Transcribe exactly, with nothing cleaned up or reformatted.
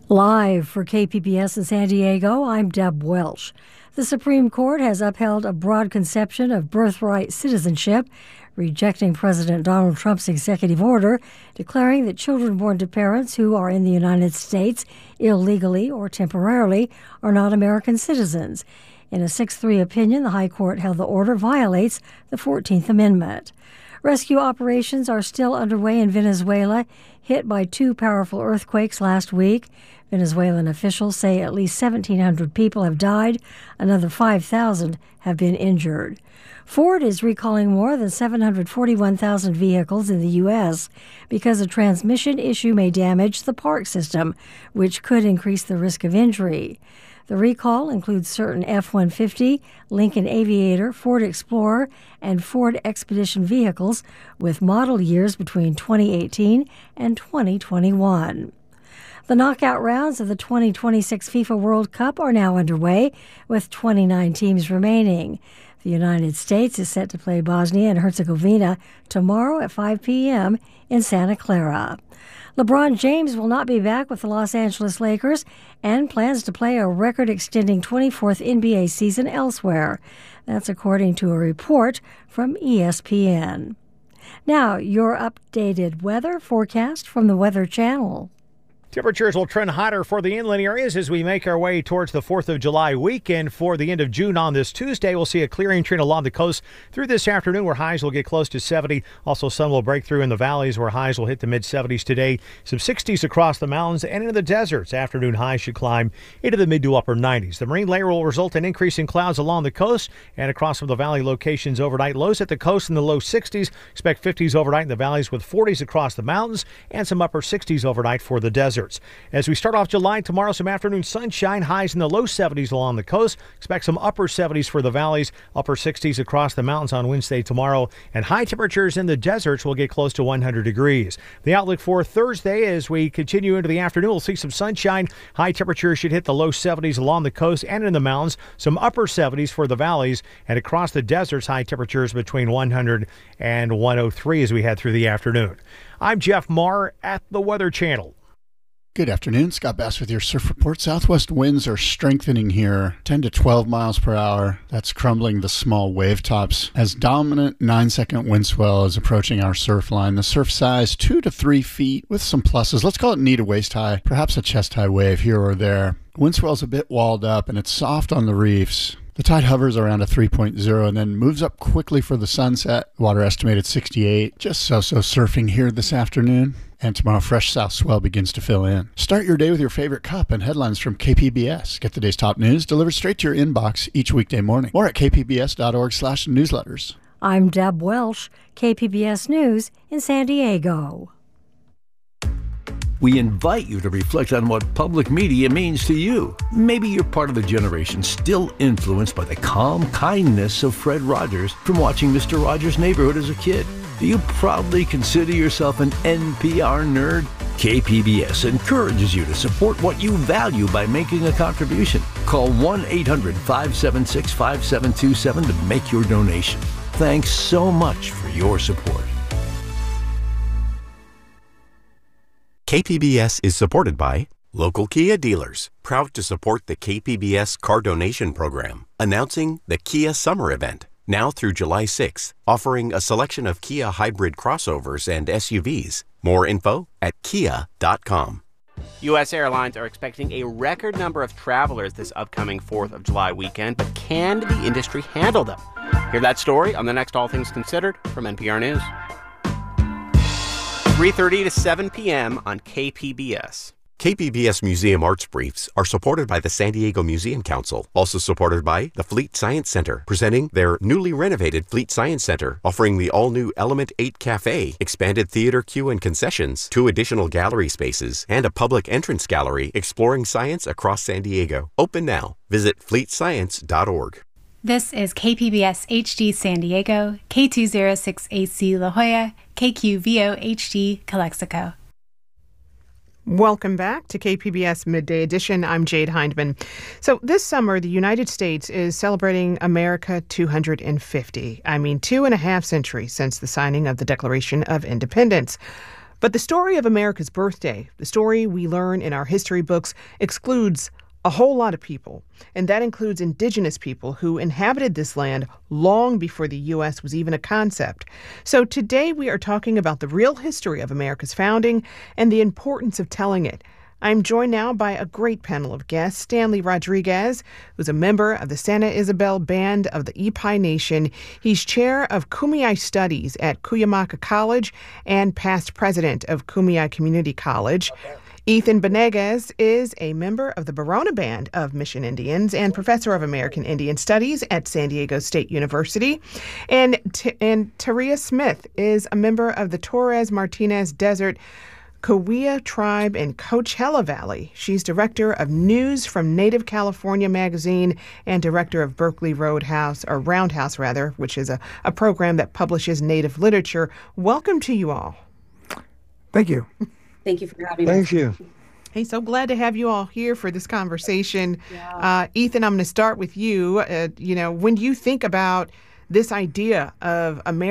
Live for K P B S in San Diego, I'm Deb Welsh. The Supreme Court has upheld a broad conception of birthright citizenship, rejecting President Donald Trump's executive order declaring that children born to parents who are in the United States illegally or temporarily are not American citizens. In a six three opinion, the High Court held the order violates the fourteenth Amendment. Rescue operations are still underway in Venezuela, hit by two powerful earthquakes last week. Venezuelan officials say at least seventeen hundred people have died. Another five thousand have been injured. Ford is recalling more than seven hundred forty-one thousand vehicles in the U S because a transmission issue may damage the park system, which could increase the risk of injury. The recall includes certain F one fifty, Lincoln Aviator, Ford Explorer, and Ford Expedition vehicles with model years between twenty eighteen and twenty twenty-one. The knockout rounds of the twenty twenty-six FIFA World Cup are now underway, with twenty-nine teams remaining. The United States is set to play Bosnia and Herzegovina tomorrow at five p.m. in Santa Clara. LeBron James will not be back with the Los Angeles Lakers and plans to play a record-extending twenty-fourth N B A season elsewhere. That's according to a report from E S P N. Now, your updated weather forecast from the Weather Channel. Temperatures will trend hotter for the inland areas as we make our way towards the fourth of July weekend. For the end of June on this Tuesday, we'll see a clearing trend along the coast through this afternoon where highs will get close to seventy. Also, sun will break through in the valleys where highs will hit the mid-seventies today. Some sixties across the mountains and into the deserts. Afternoon highs should climb into the mid to upper nineties. The marine layer will result in increasing clouds along the coast and across from the valley locations overnight. Lows at the coast in the low sixties. Expect fifties overnight in the valleys with forties across the mountains and some upper sixties overnight for the desert. As we start off July, tomorrow some afternoon sunshine, highs in the low seventies along the coast. Expect some upper seventies for the valleys, upper sixties across the mountains on Wednesday tomorrow, and high temperatures in the deserts will get close to one hundred degrees. The outlook for Thursday as we continue into the afternoon, we'll see some sunshine. High temperatures should hit the low seventies along the coast and in the mountains, some upper seventies for the valleys, and across the deserts, high temperatures between one hundred and one oh three as we head through the afternoon. I'm Jeff Marr at the Weather Channel. Good afternoon. Scott Bass with your Surf Report. Southwest winds are strengthening here, ten to twelve miles per hour. That's crumbling the small wave tops as dominant nine-second wind swell is approaching our surf line. The surf size, two to three feet with some pluses. Let's call it knee to waist high, perhaps a chest high wave here or there. Wind swell's a bit walled up and it's soft on the reefs. The tide hovers around a three point oh and then moves up quickly for the sunset. Water estimated sixty-eight. Just so-so surfing here this afternoon. And tomorrow, fresh south swell begins to fill in. Start your day with your favorite cup and headlines from K P B S. Get the day's top news delivered straight to your inbox each weekday morning. More at kpbs.org slash newsletters. I'm Deb Welsh, K P B S News in San Diego. We invite you to reflect on what public media means to you. Maybe you're part of the generation still influenced by the calm kindness of Fred Rogers from watching Mister Rogers' Neighborhood as a kid. Do you proudly consider yourself an N P R nerd? K P B S encourages you to support what you value by making a contribution. Call one eight hundred five seven six five seven two seven to make your donation. Thanks so much for your support. K P B S is supported by local Kia dealers, proud to support the K P B S Car Donation Program, announcing the Kia Summer Event, now through July sixth, offering a selection of Kia hybrid crossovers and S U Vs. More info at kia dot com. U S airlines are expecting a record number of travelers this upcoming fourth of July weekend, but can the industry handle them? Hear that story on the next All Things Considered from N P R News. three thirty to seven p.m. on K P B S. K P B S Museum Arts Briefs are supported by the San Diego Museum Council, also supported by the Fleet Science Center, presenting their newly renovated Fleet Science Center, offering the all-new Element eight Cafe, expanded theater queue and concessions, two additional gallery spaces, and a public entrance gallery exploring science across San Diego. Open now. Visit fleet science dot org. This is K P B S H D San Diego, K two oh six A C La Jolla, K Q V O H D Calexico. Welcome back to K P B S Midday Edition. I'm Jade Hindman. So this summer, the United States is celebrating America two hundred fifty. I mean, two and a half centuries since the signing of the Declaration of Independence. But the story of America's birthday, the story we learn in our history books, excludes a whole lot of people, and that includes indigenous people who inhabited this land long before the U S was even a concept. So today we are talking about the real history of America's founding and the importance of telling it. I'm joined now by a great panel of guests. Stanley Rodriguez, who's a member of the Santa Isabel Band of the Ipai Nation. He's chair of Kumeyaay Studies at Cuyamaca College and past president of Kumeyaay Community College. Ethan Benegas is a member of the Barona Band of Mission Indians and professor of American Indian Studies at San Diego State University. And, T- and Taria Smith is a member of the Torres Martinez Desert Cahuilla Tribe in Coachella Valley. She's director of News from Native California magazine and director of Berkeley Roadhouse, or Roundhouse rather, which is a, a program that publishes Native literature. Welcome to you all. Thank you. Thank you for having me. Thank you. Hey, so glad to have you all here for this conversation. Yeah. Uh, Ethan, I'm going to start with you. Uh, you know, when you think about this idea of America,